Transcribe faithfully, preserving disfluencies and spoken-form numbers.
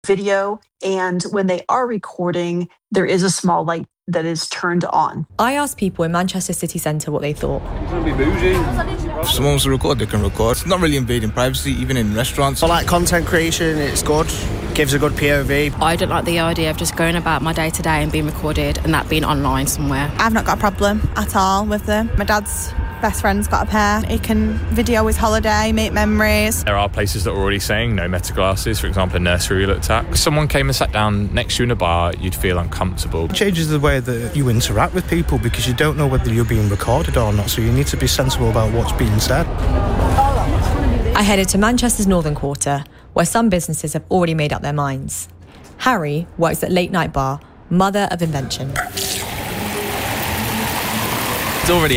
video, and when they are recording, there is a small light that is turned on. I asked people in Manchester city centre what they thought. It's going to be bougie. If someone wants to record, they can record. It's not really invading privacy, even in restaurants. I like content creation, it's good. Gives a good P O V. I don't like the idea of just going about my day-to-day and being recorded and that being online somewhere. I've not got a problem at all with them. My dad's best friend's got a pair. He can video his holiday, make memories. There are places that are already saying no meta glasses. For example, a nursery we looked at. If someone came and sat down next to you in a bar, you'd feel uncomfortable. It changes the way that you interact with people because you don't know whether you're being recorded or not, so you need to be sensible about what's being said. I headed to Manchester's Northern Quarter, where some businesses have already made up their minds. Harry works at Late Night Bar, Mother of Invention. It's already